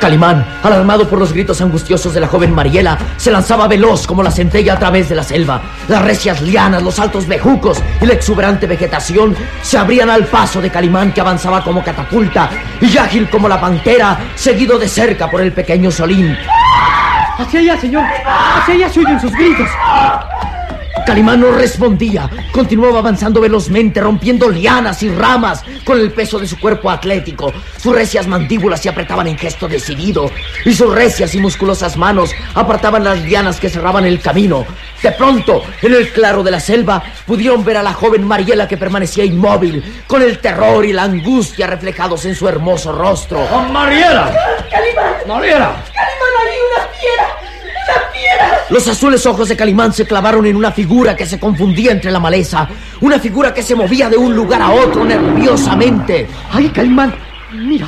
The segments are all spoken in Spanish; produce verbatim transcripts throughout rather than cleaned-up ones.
Calimán, alarmado por los gritos angustiosos de la joven Mariela, se lanzaba veloz como la centella a través de la selva. Las recias lianas, los altos bejucos y la exuberante vegetación se abrían al paso de Calimán, que avanzaba como catapulta y ágil como la pantera, seguido de cerca por el pequeño Solín. ¡Hacia allá, señor! ¡Hacia allá se oyen sus gritos! Calimán no respondía. Continuaba avanzando velozmente, rompiendo lianas y ramas con el peso de su cuerpo atlético. Sus recias mandíbulas se apretaban en gesto decidido y sus recias y musculosas manos apartaban las lianas que cerraban el camino. De pronto, en el claro de la selva, pudieron ver a la joven Mariela, que permanecía inmóvil, con el terror y la angustia reflejados en su hermoso rostro. ¡Oh, Mariela! ¡Calimán! ¡Mariela! ¡Calimán, hay una fiera! ¡Una fiera! Los azules ojos de Calimán se clavaron en una figura que se confundía entre la maleza. Una figura que se movía de un lugar a otro nerviosamente. ¡Ay, Calimán! Mira,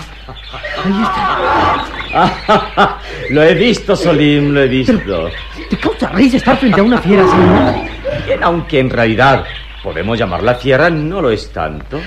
ahí está. Lo he visto, Solín, lo he visto. Pero, ¿te causa risa estar frente a una fiera, señor? Bien, aunque en realidad podemos llamarla fiera, no lo es tanto.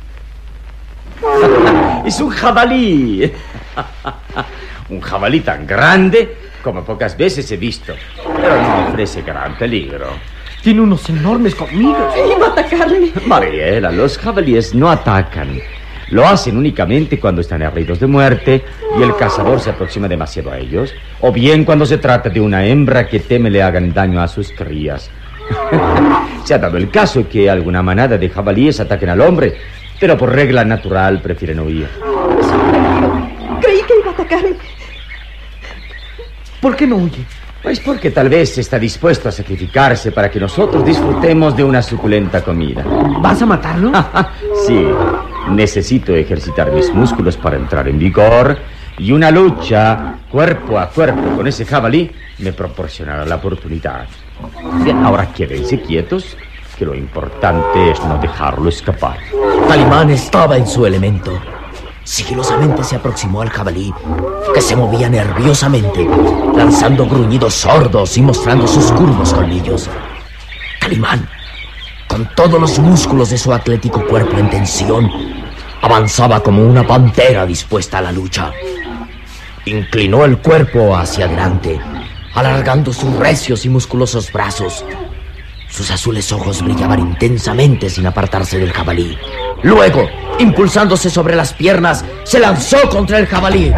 Es un jabalí. Un jabalí tan grande como pocas veces he visto, pero no ofrece gran peligro. Tiene unos enormes colmillos. ¿Y va a atacarme? Mariela, los jabalíes no atacan. Lo hacen únicamente cuando están heridos de muerte y el cazador se aproxima demasiado a ellos, o bien cuando se trata de una hembra que teme le hagan daño a sus crías. Se ha dado el caso que alguna manada de jabalíes ataquen al hombre, pero por regla natural prefieren huir. Creí que iba a atacarme. ¿Por qué no huye? Pues porque tal vez está dispuesto a sacrificarse para que nosotros disfrutemos de una suculenta comida. ¿Vas a matarlo? Sí, necesito ejercitar mis músculos para entrar en vigor, y una lucha cuerpo a cuerpo con ese jabalí me proporcionará la oportunidad. Bien, ahora quédense quietos, que lo importante es no dejarlo escapar. Calimán estaba en su elemento. Sigilosamente se aproximó al jabalí, que se movía nerviosamente, lanzando gruñidos sordos y mostrando sus curvos colmillos. Calimán, con todos los músculos de su atlético cuerpo en tensión, avanzaba como una pantera dispuesta a la lucha. Inclinó el cuerpo hacia adelante, alargando sus recios y musculosos brazos. Sus azules ojos brillaban intensamente sin apartarse del jabalí. Luego, impulsándose sobre las piernas, se lanzó contra el jabalí.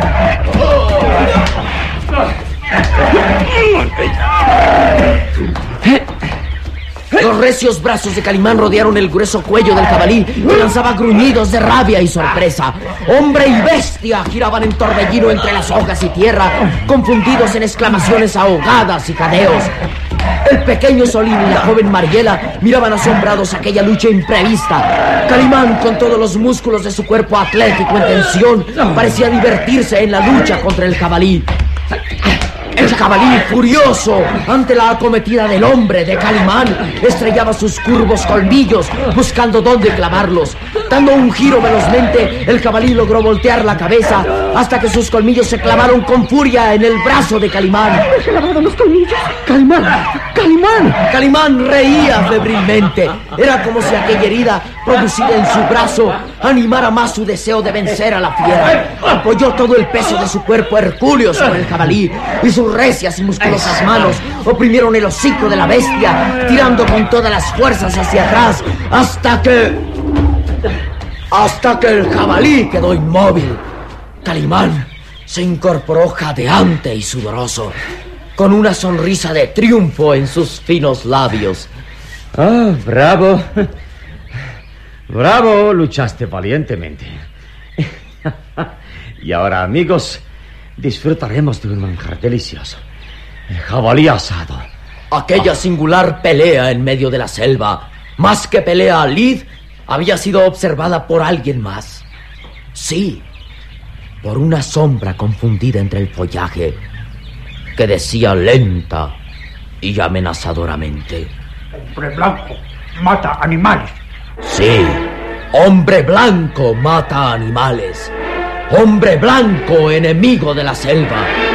Los recios brazos de Calimán rodearon el grueso cuello del jabalí, que lanzaba gruñidos de rabia y sorpresa. Hombre y bestia giraban en torbellino entre las hojas y tierra, confundidos en exclamaciones ahogadas y jadeos. El pequeño Solín y la joven Mariela miraban asombrados aquella lucha imprevista. Calimán, con todos los músculos de su cuerpo atlético en tensión, parecía divertirse en la lucha contra el jabalí. El jabalí, furioso ante la acometida del hombre de Calimán, estrellaba sus curvos colmillos buscando dónde clavarlos. Dando un giro velozmente, el jabalí logró voltear la cabeza hasta que sus colmillos se clavaron con furia en el brazo de Calimán. ¿Se lavaron los colmillos? ¡Calimán! ¡Calimán! Calimán reía febrilmente. Era como si aquella herida producida en su brazo animara más su deseo de vencer a la fiera. Apoyó todo el peso de su cuerpo hercúleo sobre el jabalí y sus recias y musculosas manos oprimieron el hocico de la bestia, tirando con todas las fuerzas hacia atrás hasta que... hasta que el jabalí quedó inmóvil. Calimán se incorporó jadeante y sudoroso, con una sonrisa de triunfo en sus finos labios. ¡Ah, bravo! ¡Bravo! Luchaste valientemente. Y ahora, amigos, disfrutaremos de un manjar delicioso. El jabalí asado. Aquella ah. singular pelea en medio de la selva, más que pelea al lid, había sido observada por alguien más. Sí, por una sombra confundida entre el follaje, que decía lenta y amenazadoramente: Hombre blanco mata animales. Sí, hombre blanco mata animales. Hombre blanco, enemigo de la selva.